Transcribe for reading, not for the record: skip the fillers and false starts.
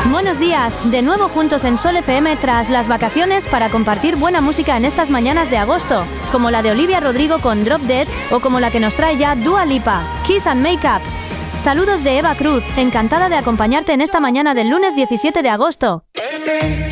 Buenos días, de nuevo juntos en Sol FM tras las vacaciones para compartir buena música en estas mañanas de agosto, como la de Olivia Rodrigo con Drop Dead o como la que nos trae ya Dua Lipa, Kiss and Make Up. Saludos de Eva Cruz, encantada de acompañarte en esta mañana del lunes 17 de agosto.